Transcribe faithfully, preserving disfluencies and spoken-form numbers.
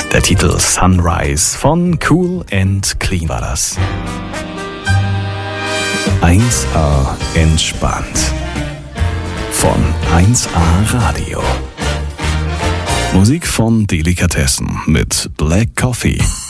Der Titel Sunrise von Cool and Clean war das. eins A entspannt. Von eins A Radio. Musik von Delikatessen mit Black Coffee.